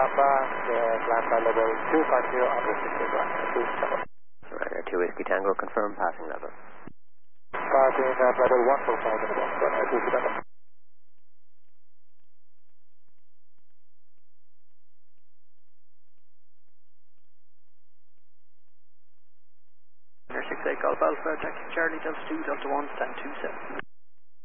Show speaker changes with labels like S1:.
S1: Lambda level 250 under 61.
S2: Ryanair 2 Whiskey Tango, confirm passing level.
S1: Passing level 145 in the box, Ryanair 2
S3: 68 Golf Alpha, taxi Charlie Delta 2 Delta 1, stand 27.